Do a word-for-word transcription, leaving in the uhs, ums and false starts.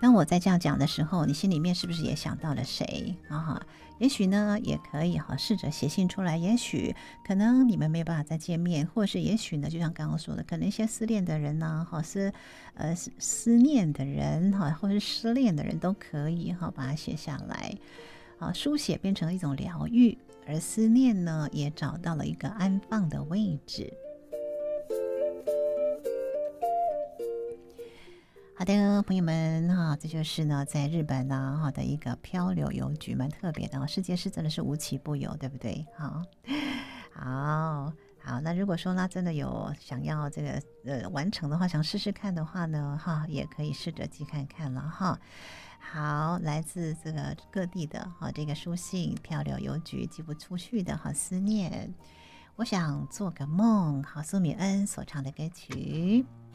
当我在这样讲的时候，你心里面是不是也想到了谁啊？也许呢，也可以哈，试着写信出来。也许可能你们没有办法再见面，或者是也许呢，就像刚刚说的，可能一些思恋的人呢，哈，思呃思念的人哈，或是失恋的人都可以哈，把它写下来。啊，书写变成了一种疗愈，而思念呢，也找到了一个安放的位置。好的，朋友们哈，这就是呢，在日本呢哈的一个漂流邮局，蛮特别的。世界是真的是无奇不有，对不对？好，好，好。那如果说呢，真的有想要这个呃完成的话，想试试看的话呢，哈，也可以试着寄看看了哈。好，来自这个各地的哈这个书信，漂流邮局寄不出去的哈思念，我想做个梦，好，苏米恩所唱的歌曲。